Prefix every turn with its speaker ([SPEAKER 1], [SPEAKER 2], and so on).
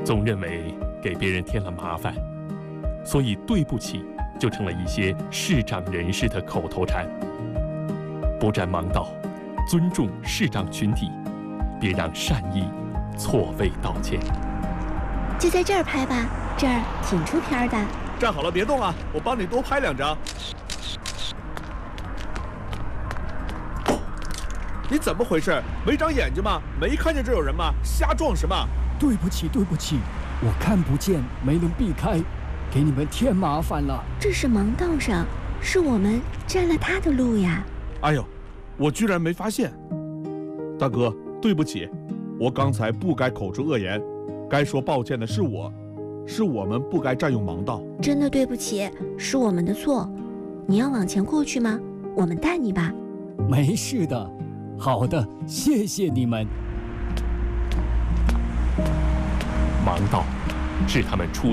[SPEAKER 1] 总认为给别人添了麻烦，所以对不起就成了一些视障人士的口头禅。不占盲道，尊重视障群体，别让善意错位道歉。
[SPEAKER 2] 就在这儿拍吧，这儿挺出片的。
[SPEAKER 3] 站好了，别动啊，我帮你多拍2张。你怎么回事？没长眼睛吗？没看见这有人吗？瞎撞什么？
[SPEAKER 4] 对不起，我看不见，没能避开，给你们添麻烦了。
[SPEAKER 2] 这是盲道上，是我们占了他的路呀。
[SPEAKER 3] 哎呦，我居然没发现。大哥，对不起，我刚才不该口出恶言，该说抱歉的是我们不该占用盲道。
[SPEAKER 2] 真的对不起，是我们的错。你要往前过去吗？我们带你吧。
[SPEAKER 4] 没事的。好的，谢谢你们。
[SPEAKER 1] 盲道是他们出